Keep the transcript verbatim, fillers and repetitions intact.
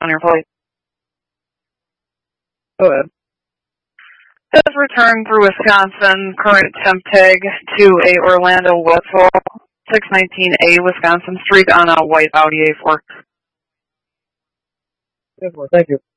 on your plate. Go ahead. Says return through Wisconsin, current temp tag to a Orlando Westfall, six nineteen A Wisconsin Street on a white Audi A four. Thank you.